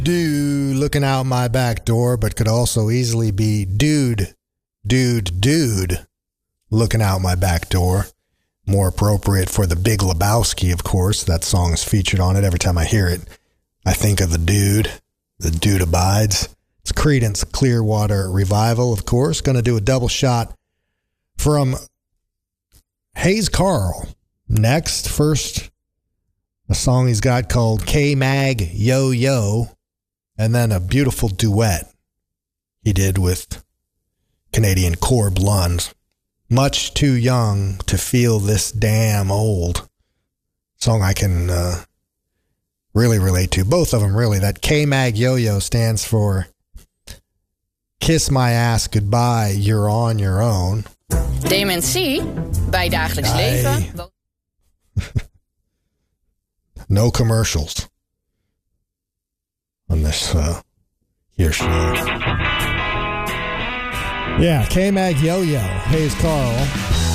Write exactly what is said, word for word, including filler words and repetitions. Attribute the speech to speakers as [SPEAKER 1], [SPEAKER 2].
[SPEAKER 1] Dude looking out my back door, but could also easily be dude, dude, dude looking out my back door. More appropriate for the Big Lebowski, of course. That song is featured on it. Every time I hear it, I think of the dude. The dude abides. It's Creedence Clearwater Revival, of course. Going to do a double shot from Hayes Carll. Next, first, a song he's got called K-Mag Yo Yo, and then a beautiful duet he did with Canadian Corb Lund. Much Too Young to Feel This Damn Old. Song I can uh, really relate to. Both of them, really. That K-Mag Yo Yo stands for Kiss My Ass Goodbye, You're On Your Own.
[SPEAKER 2] Dementie bij dagelijks leven.
[SPEAKER 1] No commercials on this uh, here show. Yeah, K-Mag Yo Yo, Hayes Carll.